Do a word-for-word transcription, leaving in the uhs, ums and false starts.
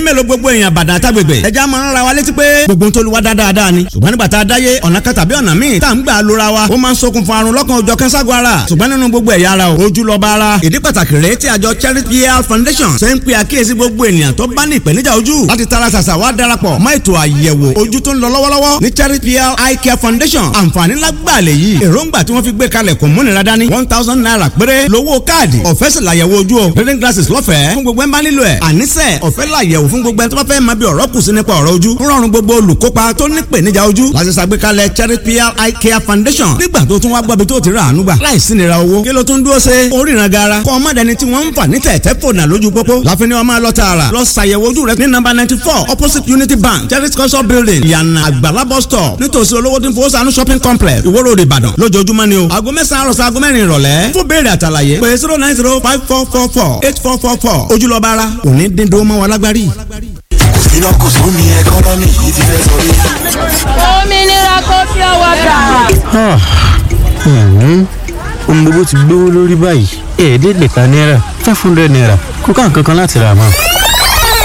mélòó gbogbo èèyàn bàdà àtàgbègbè ẹja máa ń ra wa létí pé gbogbo tó lu wa dáadáa ni ṣùgbọ́n nígbà tá a dáyé ọ̀nà kan tàbí ọ̀nà míì tá à ń gbà lóra wa ó máa ń ṣokùnfà àrùn lọ́kàn òjọ̀ kẹ́ńsàgọ́ ara ṣùgbọ́n nínú gbogbo ẹ̀yà ara o ojú lọ́ba ara ìdí pàtàkì rèé tí àjọ Charity Health Foundation ṣe ń pe àkíyèsí gbogbo ènìyàn tó bá ní ìpèníjà ojú láti tara ṣàṣà wá darapọ̀ mọ́ ètò àyẹ̀wò ojú tó ń lọ lọ́wọ́lọ́wọ́ ní Charity Health Eye Care Foundation àǹfààní lágbàlẹ̀ yìí èròǹgbà tí wọ́n fi gbé kalẹ̀ kò múnira dání one thousand naira péré lówó káàdì ọ̀fẹ́ sì làyẹ̀wò ojú o reading glasses lọ́fẹ̀ẹ́ fún gbogbo ẹ̀ bá nílò ẹ̀ àníṣe ọ̀fẹ́ làyẹ̀wò fún gbogbo ẹ̀ tó bá fẹ́ máa bí ọ̀rọ̀ kù sí nípa ọ̀rọ̀ ojú ń rọrùn gbogbo olùkópa tó ní ìpèníjà ojú láti ṣàgbékalẹ̀ Charity Health Eye Care Foundation nígbà tó tún wá gbọ́ bí tó ti rà àánú gbà láìsí nira owó kí ló tún dúró ṣe oríran gara kọ́ ọmọdé ni tí wọ́n ń fà ní tẹ̀tẹ̀ fònà lójú pópó láfi ni wọ́n máa lọ tààrà lọ ṣàyẹ̀wò ojú rẹ ní nọ́mbà ninety four opposite Unity Bank Charity culture building ìyànà àgbàlá bus stop nítòsí olówó tí ń fowó sànú shopping complex Ìwó Road Ìbàdàn lójoojúmọ́ ni o aago mẹ́sàn-án àròsọ aago mẹ́rin ìrọ̀lẹ́ fún béèrè àtàlàyé pé zero nine zero five four four four eight four four four ojúlọ́ba ara òní dídó mọ́ wa lágbárí. iná kò sún ní ẹkọ́nọ́mì yìí ti fẹ́ sọ yìí. òmìnira kò fi ọwọ́ gbà. ohun gbogbo ti gbówó lórí báyìí ẹ̀ẹ́dẹ́gbẹ̀ta náírà five hundred naira kó ká nǹkan kan láti rà mọ́.